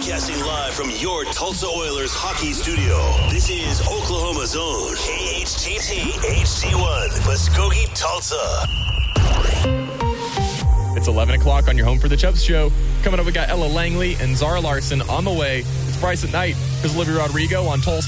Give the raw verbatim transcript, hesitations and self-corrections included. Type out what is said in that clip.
Broadcasting live from your Tulsa Oilers hockey studio. This is Oklahoma's own K H T T H C one, Muskogee, Tulsa. It's eleven o'clock on your Home for the Chubbs show. Coming up, we got Ella Langley and Zara Larson on the way. It's Bryce at Night. There's Olivia Rodrigo on Tulsa.